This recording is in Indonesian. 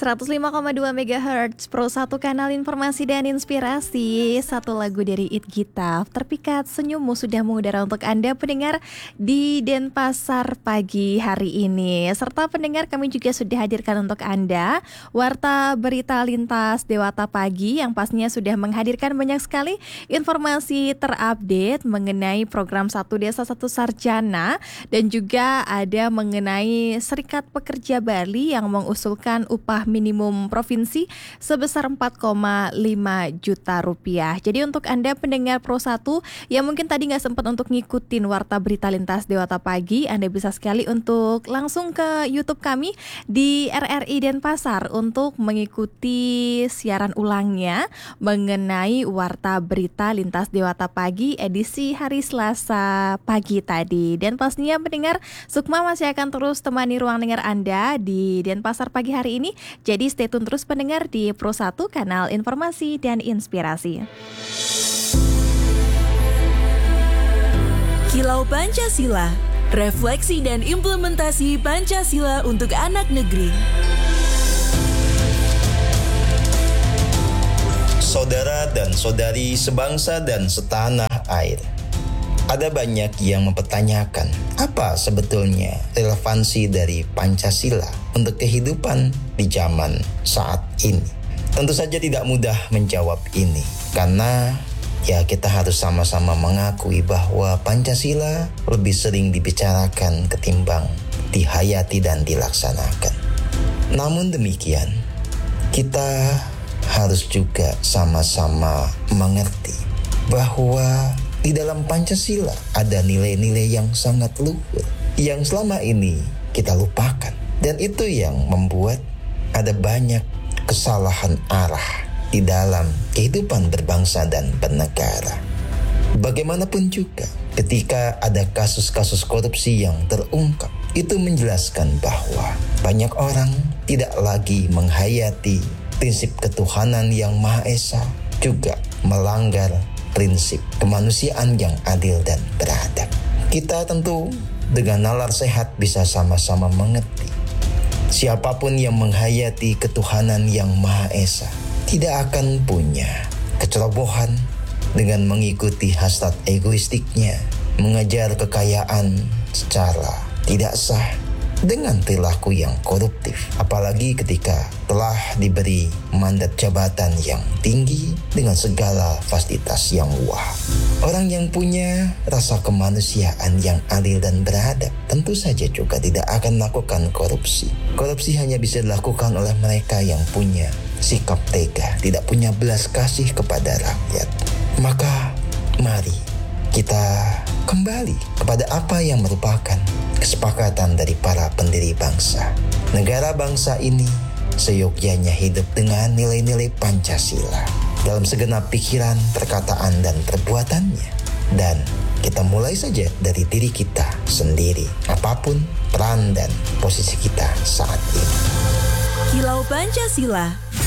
105,2 MHz Pro 1 kanal informasi dan inspirasi. Satu lagu dari It Gitaf, Terpikat Senyummu sudah mengudara untuk Anda pendengar di Denpasar pagi hari ini. Serta pendengar kami juga sudah hadirkan untuk Anda Warta Berita Lintas Dewata Pagi yang pastinya sudah menghadirkan banyak sekali informasi terupdate mengenai program Satu Desa Satu Sarjana dan juga ada mengenai Serikat Pekerja Bali yang mengusulkan upah minimum provinsi sebesar 4,5 juta rupiah. Jadi untuk Anda pendengar Pro 1 yang mungkin tadi nggak sempat untuk ngikutin Warta Berita Lintas Dewata Pagi, Anda bisa sekali untuk langsung ke YouTube kami di RRI Denpasar untuk mengikuti siaran ulangnya mengenai Warta Berita Lintas Dewata Pagi edisi hari Selasa pagi tadi. Dan pastinya pendengar, Sukma masih akan terus temani ruang dengar Anda di Denpasar pagi hari ini. Jadi stay tune terus pendengar di Pro 1 kanal informasi dan inspirasi. Kilau Pancasila, refleksi dan implementasi Pancasila untuk anak negeri. Saudara dan saudari sebangsa dan setanah air, ada banyak yang mempertanyakan apa sebetulnya relevansi dari Pancasila untuk kehidupan di zaman saat ini. Tentu saja tidak mudah menjawab ini karena kita harus sama-sama mengakui bahwa Pancasila lebih sering dibicarakan ketimbang dihayati dan dilaksanakan. Namun demikian, kita harus juga sama-sama mengerti bahwa di dalam Pancasila ada nilai-nilai yang sangat luhur yang selama ini kita lupakan. Dan itu yang membuat ada banyak kesalahan arah di dalam kehidupan berbangsa dan bernegara. Bagaimanapun juga, ketika ada kasus-kasus korupsi yang terungkap, itu menjelaskan bahwa banyak orang tidak lagi menghayati prinsip ketuhanan yang Maha Esa, juga melanggar prinsip kemanusiaan yang adil dan beradab. Kita tentu dengan nalar sehat bisa sama-sama mengerti siapapun yang menghayati ketuhanan yang Maha Esa tidak akan punya kecerobohan dengan mengikuti hasrat egoistiknya, mengejar kekayaan secara tidak sah dengan perilaku yang koruptif, apalagi ketika telah diberi mandat jabatan yang tinggi dengan segala fasilitas yang wah. Orang yang punya rasa kemanusiaan yang adil dan beradab tentu saja juga tidak akan melakukan korupsi. Korupsi hanya bisa dilakukan oleh mereka yang punya sikap tega, tidak punya belas kasih kepada rakyat. Maka mari kita kembali kepada apa yang merupakan kesepakatan dari para pendiri bangsa. Negara bangsa ini seyogyanya hidup dengan nilai-nilai Pancasila dalam segenap pikiran, perkataan, dan perbuatannya. Dan kita mulai saja dari diri kita sendiri, apapun peran dan posisi kita saat ini. Kilau Pancasila,